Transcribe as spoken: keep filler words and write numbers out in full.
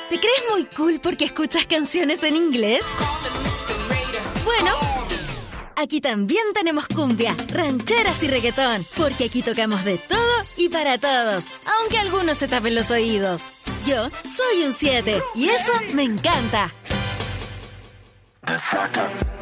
¿Te crees muy cool porque escuchas canciones en inglés? Bueno, aquí también tenemos cumbia, rancheras y reggaetón, porque aquí tocamos de todo y para todos, aunque algunos se tapen los oídos. Yo soy un siete y eso me encanta.